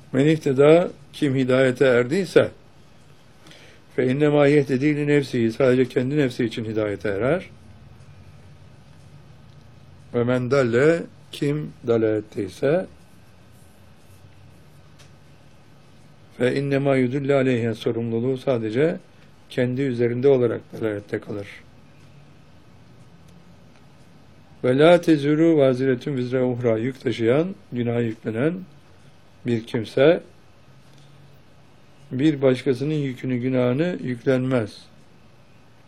Men ihteda, kim hidayete erdiyse fe innemâ yehtedî li nefsihi, sadece kendi nefsi için hidayete erer. Ve men dalle, kim dalaletteyse fe innemâ yudullu aleyhe, sorumluluğu sadece kendi üzerinde olarak dalalette kalır. Ve la tezuru vaziretun vizre uhra, yük taşıyan, günah yüklenen bir kimse bir başkasının yükünü, günahını yüklenmez.